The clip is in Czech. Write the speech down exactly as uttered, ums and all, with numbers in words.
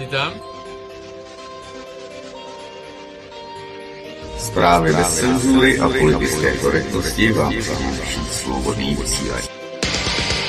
Jsi tam? Zprávy bez cenzury a politické korektnosti vám přináší Svobodný vysílač.